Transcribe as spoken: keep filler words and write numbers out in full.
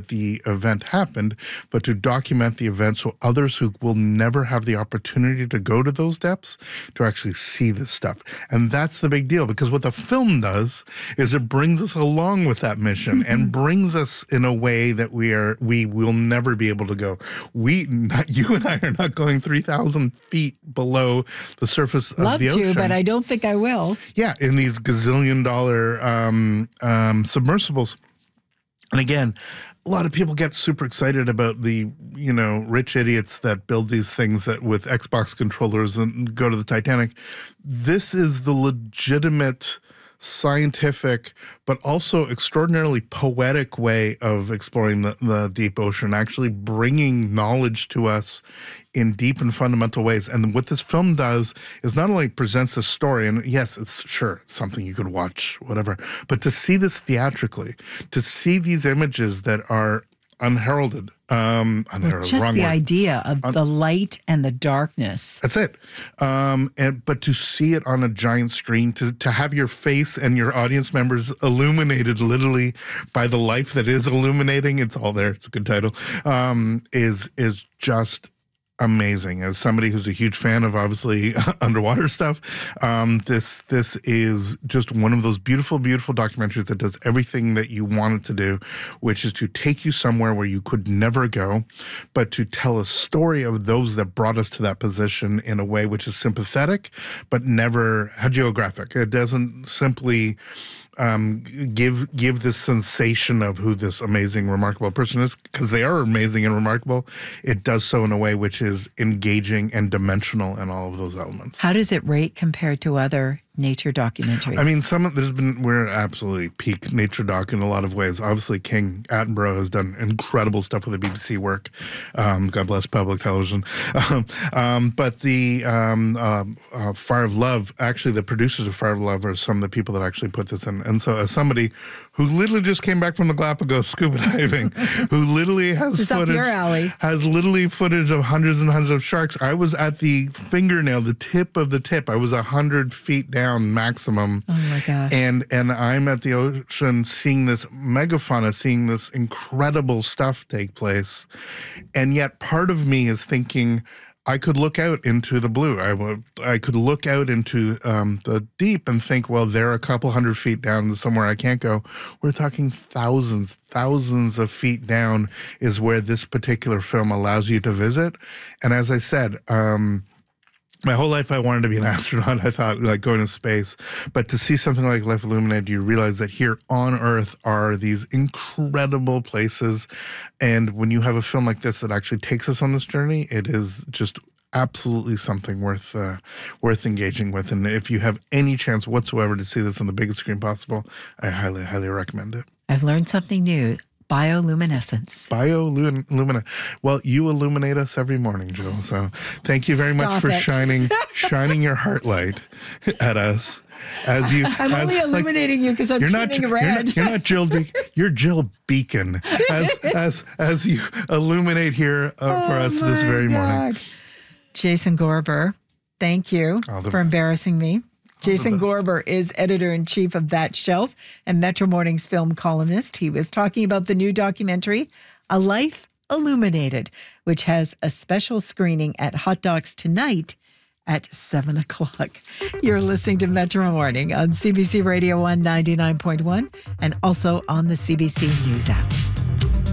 the event happened, but to document the event so others who will never have the opportunity to go to those depths to actually see this stuff. And that's the big deal, because what the film does is it brings us along with that mission mm-hmm. and brings us in a way that we are we will never be able to go. We, not, you and I are not going three thousand feet below the surface Love of the ocean. Love to, but I don't think I will. Yeah, in these gazillion dollar um, um, submersibles. And again, a lot of people get super excited about the, you know, rich idiots that build these things that with Xbox controllers and go to the Titanic. This is the legitimate scientific, but also extraordinarily poetic way of exploring the, the deep ocean, actually bringing knowledge to us in deep and fundamental ways. And what this film does is not only presents the story, and yes, it's sure, it's something you could watch, whatever, but to see this theatrically, to see these images that are unheralded, um, unheralded, well, just wrong the word. idea of Un- the light and the darkness. That's it. Um, and but to see it on a giant screen, to to have your face and your audience members illuminated literally by the life that is illuminating, it's all there. It's a good title. Um, is is just amazing. As somebody who's a huge fan of obviously underwater stuff, um, this this is just one of those beautiful, beautiful documentaries that does everything that you want it to do, which is to take you somewhere where you could never go, but to tell a story of those that brought us to that position in a way which is sympathetic, but never hagiographic. It doesn't simply Um, give give this sensation of who this amazing, remarkable person is, because they are amazing and remarkable. It does so in a way which is engaging and dimensional in all of those elements. How does it rate compared to other nature documentaries? I mean, some of there's been we're absolutely peak nature doc in a lot of ways. Obviously, King Attenborough has done incredible stuff with the B B C work. Um, God bless public television. Um, um, but the um, uh, uh, Fire of Love, actually, the producers of Fire of Love are some of the people that actually put this in. And so, as somebody who literally just came back from the Galapagos scuba diving, who literally has this is footage, up your alley. has literally footage of hundreds and hundreds of sharks. I was at the fingernail, the tip of the tip. I was a hundred feet down maximum. Oh my gosh. And and I'm at the ocean seeing this megafauna, seeing this incredible stuff take place. And yet part of me is thinking, I could look out into the blue. I would, I could look out into um, the deep and think, well, they're a couple hundred feet down somewhere I can't go. We're talking thousands, thousands of feet down is where this particular film allows you to visit. And as I said, um, my whole life I wanted to be an astronaut. I thought, like, going to space. But to see something like Life Illuminated, you realize that here on Earth are these incredible places. And when you have a film like this that actually takes us on this journey, it is just absolutely something worth uh, worth engaging with. And if you have any chance whatsoever to see this on the biggest screen possible, I highly, highly recommend it. I've learned something new. Bioluminescence. Biolumina. Well, you illuminate us every morning, Jill. So thank you very Stop much for it. shining shining your heart light at us. As you, I'm as, only illuminating like, you because I'm you're not, turning you're red. not, you're not Jill. De- you're Jill Beacon. As as as you illuminate here uh, for oh us this very God. morning. Jason Gorber, thank you All the for best. embarrassing me. Jason Gorber is editor-in-chief of That Shelf and Metro Morning's film columnist. He was talking about the new documentary, A Life Illuminated, which has a special screening at Hot Docs tonight at seven o'clock. You're listening to Metro Morning on C B C Radio one ninety-nine point one and also on the C B C News app.